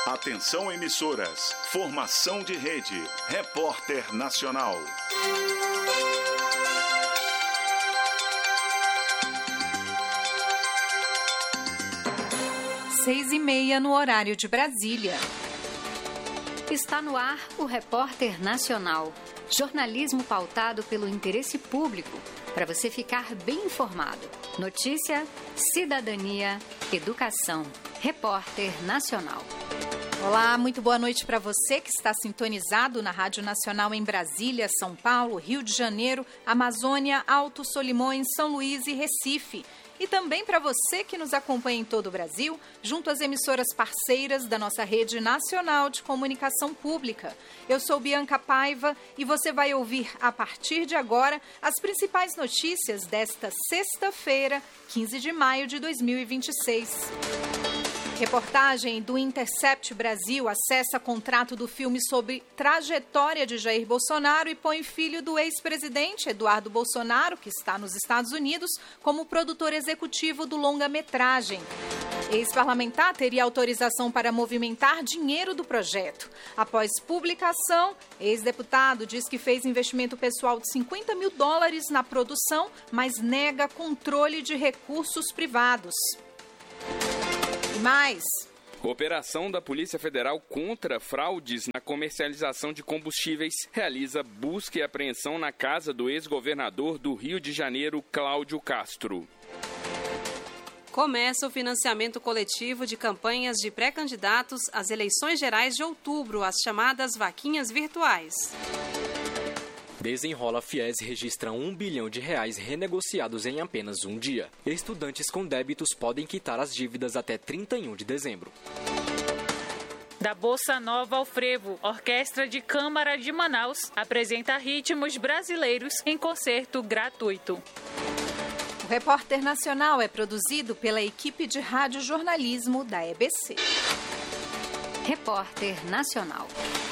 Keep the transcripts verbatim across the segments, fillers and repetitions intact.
Atenção emissoras, formação de rede, Repórter Nacional. Seis e meia no horário de Brasília. Está no ar o Repórter Nacional. Jornalismo pautado pelo interesse público, para você ficar bem informado. Notícia, cidadania, educação. Repórter Nacional. Olá, muito boa noite para você que está sintonizado na Rádio Nacional em Brasília, São Paulo, Rio de Janeiro, Amazônia, Alto Solimões, São Luís e Recife. E também para você que nos acompanha em todo o Brasil, junto às emissoras parceiras da nossa Rede Nacional de Comunicação Pública. Eu sou Bianca Paiva e você vai ouvir, a partir de agora, as principais notícias desta sexta-feira, quinze de maio de dois mil e vinte e seis. Reportagem do Intercept Brasil acessa contrato do filme sobre trajetória de Jair Bolsonaro e põe filho do ex-presidente Eduardo Bolsonaro, que está nos Estados Unidos, como produtor executivo do longa-metragem. Ex-parlamentar teria autorização para movimentar dinheiro do projeto. Após publicação, ex-deputado diz que fez investimento pessoal de cinquenta mil dólares na produção, mas nega controle de recursos privados. Mais. Operação da Polícia Federal contra fraudes na comercialização de combustíveis realiza busca e apreensão na casa do ex-governador do Rio de Janeiro, Cláudio Castro. Começa o financiamento coletivo de campanhas de pré-candidatos às eleições gerais de outubro, as chamadas vaquinhas virtuais. Desenrola Fies registra um bilhão de reais renegociados em apenas um dia. Estudantes com débitos podem quitar as dívidas até trinta e um de dezembro. Da Bossa Nova ao Frevo, Orquestra de Câmara de Manaus apresenta ritmos brasileiros em concerto gratuito. O Repórter Nacional é produzido pela equipe de radiojornalismo da E B C. Repórter Nacional.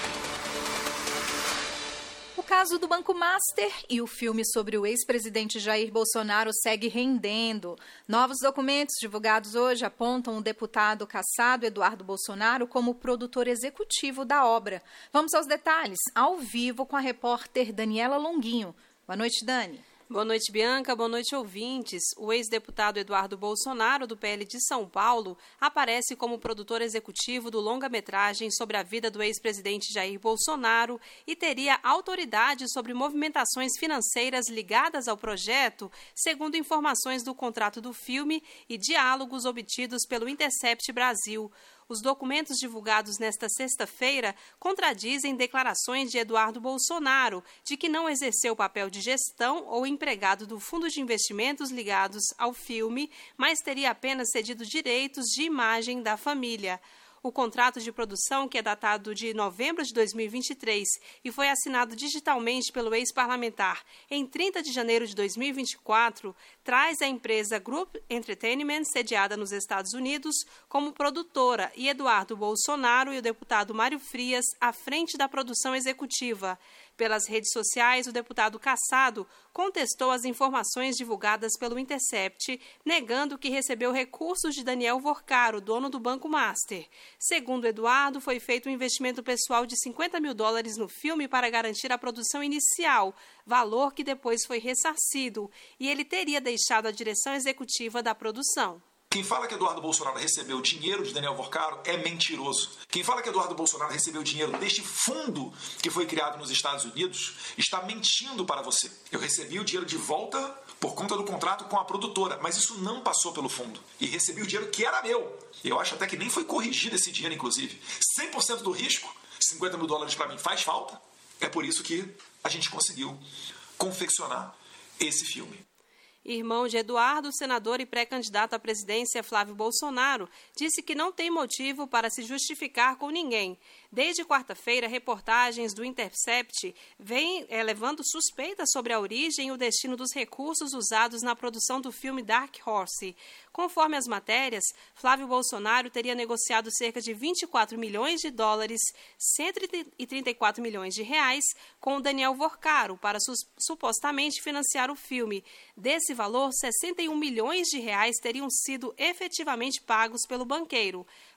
O caso do Banco Master e o filme sobre o ex-presidente Jair Bolsonaro segue rendendo. Novos documentos divulgados hoje apontam o deputado cassado Eduardo Bolsonaro como produtor executivo da obra. Vamos aos detalhes, ao vivo com a repórter Daniela Longuinho. Boa noite, Dani. Boa noite, Bianca. Boa noite, ouvintes. O ex-deputado Eduardo Bolsonaro, do P L de São Paulo, aparece como produtor executivo do longa-metragem sobre a vida do ex-presidente Jair Bolsonaro e teria autoridade sobre movimentações financeiras ligadas ao projeto, segundo informações do contrato do filme e diálogos obtidos pelo Intercept Brasil. Os documentos divulgados nesta sexta-feira contradizem declarações de Eduardo Bolsonaro de que não exerceu papel de gestão ou empregado do fundo de investimentos ligados ao filme, mas teria apenas cedido direitos de imagem da família. O contrato de produção, que é datado de novembro de dois mil e vinte e três e foi assinado digitalmente pelo ex-parlamentar em trinta de janeiro de dois mil e vinte e quatro, traz a empresa Group Entertainment, sediada nos Estados Unidos, como produtora e Eduardo Bolsonaro e o deputado Mário Frias à frente da produção executiva. Pelas redes sociais, o deputado cassado contestou as informações divulgadas pelo Intercept, negando que recebeu recursos de Daniel Vorcaro, dono do Banco Master. Segundo Eduardo, foi feito um investimento pessoal de cinquenta mil dólares no filme para garantir a produção inicial, valor que depois foi ressarcido, e ele teria deixado a direção executiva da produção. Quem fala que Eduardo Bolsonaro recebeu dinheiro de Daniel Vorcaro é mentiroso. Quem fala que Eduardo Bolsonaro recebeu dinheiro deste fundo que foi criado nos Estados Unidos está mentindo para você. Eu recebi o dinheiro de volta por conta do contrato com a produtora, mas isso não passou pelo fundo. E recebi o dinheiro que era meu. Eu acho até que nem foi corrigido esse dinheiro, inclusive. cem por cento do risco, cinquenta mil dólares para mim faz falta. É por isso que a gente conseguiu confeccionar esse filme. Irmão de Eduardo, senador e pré-candidato à presidência Flávio Bolsonaro, disse que não tem motivo para se justificar com ninguém. Desde quarta-feira, reportagens do Intercept vêm é, levando suspeitas sobre a origem e o destino dos recursos usados na produção do filme Dark Horse. Conforme as matérias, Flávio Bolsonaro teria negociado cerca de vinte e quatro milhões de dólares, cento e trinta e quatro milhões de reais, com Daniel Vorcaro para su- supostamente financiar o filme. Desse valor, sessenta e um milhões de reais teriam sido efetivamente pagos pelo banqueiro.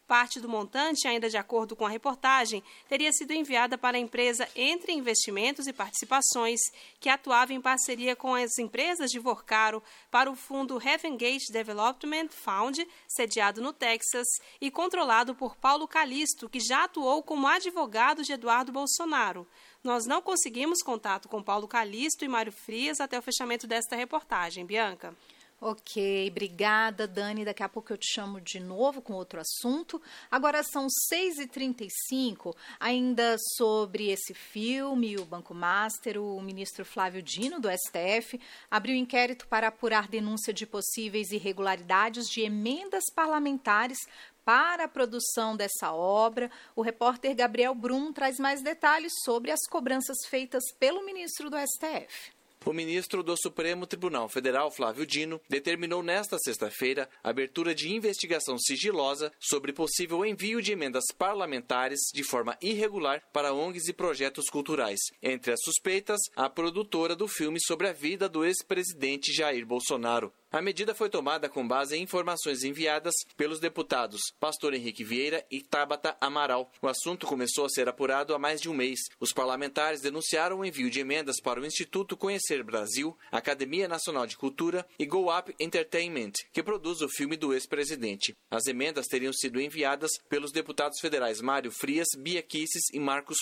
Parte do montante, ainda de acordo com a reportagem, teria sido enviada para a empresa Entre Investimentos e Participações, que atuava em parceria com as empresas de Vorcaro para o fundo Heaven Gate Development Fund, sediado no Texas e controlado por Paulo Calixto, que já atuou como advogado de Eduardo Bolsonaro. Nós não conseguimos contato com Paulo Calixto e Mário Frias até o fechamento desta reportagem. Bianca. Ok, obrigada, Dani. Daqui a pouco eu te chamo de novo com outro assunto. Agora são seis e trinta e cinco, ainda sobre esse filme, o Banco Master, o ministro Flávio Dino, do S T F, abriu inquérito para apurar denúncia de possíveis irregularidades de emendas parlamentares para a produção dessa obra. O repórter Gabriel Brum traz mais detalhes sobre as cobranças feitas pelo ministro do S T F. O ministro do Supremo Tribunal Federal, Flávio Dino, determinou nesta sexta-feira a abertura de investigação sigilosa sobre possível envio de emendas parlamentares de forma irregular para O N Gs e projetos culturais. Entre as suspeitas, a produtora do filme sobre a vida do ex-presidente Jair Bolsonaro. A medida foi tomada com base em informações enviadas pelos deputados Pastor Henrique Vieira e Tabata Amaral. O assunto começou a ser apurado há mais de um mês. Os parlamentares denunciaram o envio de emendas para o Instituto Conhecer Brasil, Academia Nacional de Cultura e Go Up Entertainment, que produz o filme do ex-presidente. As emendas teriam sido enviadas pelos deputados federais Mário Frias, Bia Kicis e Marcos